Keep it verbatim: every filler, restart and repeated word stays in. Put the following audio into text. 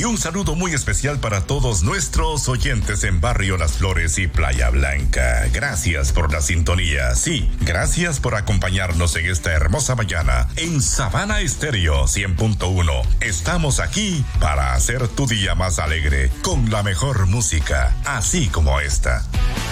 un saludo muy especial para todos nuestros oyentes en Barrio Las Flores y Playa Blanca. Gracias por la sintonía. Sí, gracias por acompañarnos en esta hermosa mañana en Sabana Estéreo cien punto uno. Estamos aquí para hacer tu día más alegre con la mejor música, así como esta.